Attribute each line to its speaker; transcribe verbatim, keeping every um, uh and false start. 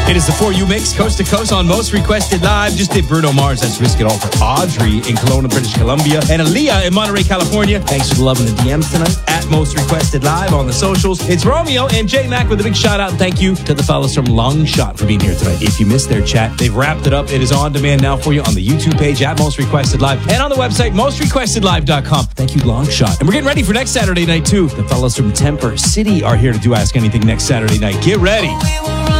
Speaker 1: It is the For You Mix, coast to coast on Most Requested Live. Just did Bruno Mars. That's Risk It All for Audrey in Kelowna, British Columbia. And Aaliyah in Monterey, California. Thanks for the love in the D Ms tonight. At Most Requested Live on the socials. It's Romeo and J Mac with a big shout out and thank you to the fellas from Long Shot for being here tonight. If you missed their chat, they've wrapped it up. It is on demand now for you on the YouTube page at Most Requested Live and on the website most requested live dot com. Thank you, Long Shot. And we're getting ready for next Saturday night too. The fellas from Temper City are here to do Ask Anything next Saturday night. Get ready.